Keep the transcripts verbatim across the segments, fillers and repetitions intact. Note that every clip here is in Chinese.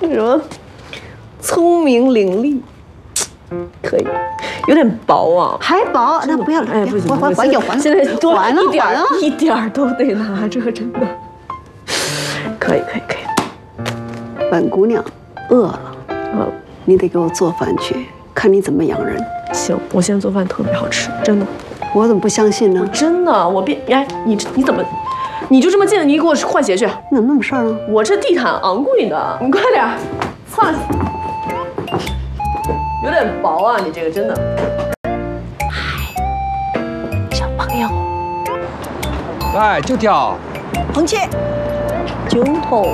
什么聪明伶俐，可以，有点薄啊， 还薄，那不要了， 哎，不行， 还还有还， 现在多还一点啊， 一点都得拿着，真的。可以，可以，可以。 本姑娘饿了， 嗯， 你得给我做饭去，看你怎么养人。 行，我现在做饭特别好吃，真的。 我怎么不相信呢？ 真的，我变哎，你你怎么，你就这么进？你给我换鞋去。 你怎么那么事儿呢？ 我这地毯昂贵的，你快点，擦。有点薄啊，你这个真的。 嗨，小朋友， 来就挑红切， 九头。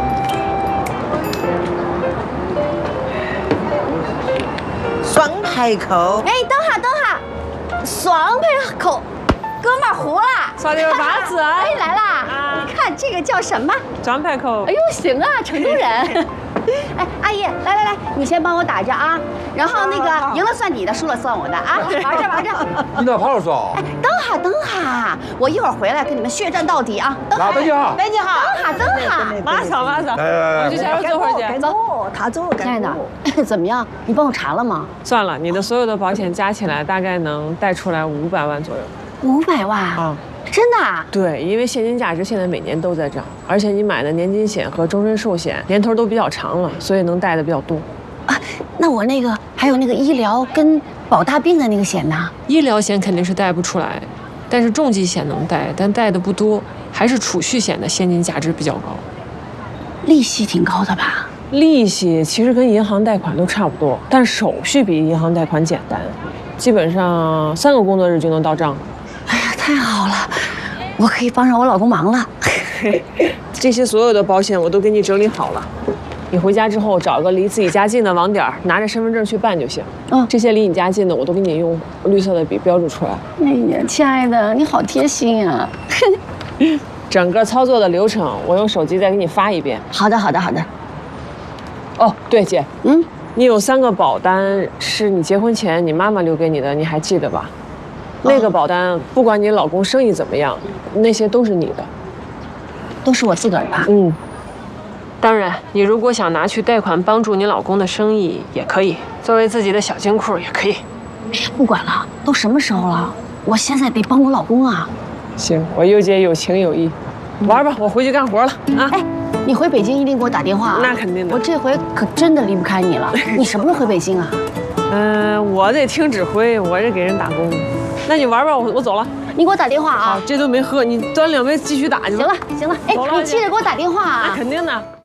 双排扣。 哎，等下等下，双排扣，哥们儿糊了。 刷点八字啊！ 哎，来啦！ 啊， 你看这个叫什么？ 张排扣。 哎呦，行啊，成都人。哎，阿姨，来来来，你先帮我打着啊，然后那个赢了算你的，输了算我的啊，玩着玩着。 你哪跑了说？ 哎，等下等下，我一会儿回来跟你们血战到底啊！等下， 等你好， 等你好，等下等下， 马上马上， 来来来， 我去下边坐会儿去。 走，他走了， 亲爱的，怎么样？你帮我查了吗？ 算了，你的所有的保险加起来大概能贷出来五百万左右。 五百万啊？ 真的啊？ 对，因为现金价值现在每年都在涨，而且你买的年金险和终身寿险年头都比较长了，所以能贷的比较多。 啊，那我那个还有那个医疗跟保大病的那个险呢？ 医疗险肯定是贷不出来，但是重疾险能贷，但贷的不多，还是储蓄险的现金价值比较高。 利息挺高的吧？ 利息其实跟银行贷款都差不多，但手续比银行贷款简单，基本上三个工作日就能到账。 哎呀，太好了，我可以帮上我老公忙了。 这些所有的保险我都给你整理好了，你回家之后找个离自己家近的网点，拿着身份证去办就行。 嗯， 这些离你家近的我都给你用绿色的笔标注出来。 哎呀，亲爱的，你好贴心啊！ 整个操作的流程我用手机再给你发一遍。 好的，好的，好的。 哦，对，姐， 嗯， 你有三个保单是你结婚前你妈妈留给你的，你还记得吧？那个保单，不管你老公生意怎么样，那些都是你的， 都是我自个儿的。 嗯，当然，你如果想拿去贷款帮助你老公的生意，也可以，作为自己的小金库也可以。 哎呀，不管了，都什么时候了，我现在得帮我老公啊。 行，我佑姐有情有义，玩吧，我回去干活了啊。 哎，你回北京一定给我打电话啊。 那肯定的， 我这回可真的离不开你了。你什么时候回北京啊？ 嗯、呃，我得听指挥，我这给人打工。那你玩吧，我我走了。 你给我打电话啊！ 好，这都没喝，你端两杯继续打去吧。 行了行了，哎，你记得给我打电话啊！ 那肯定的。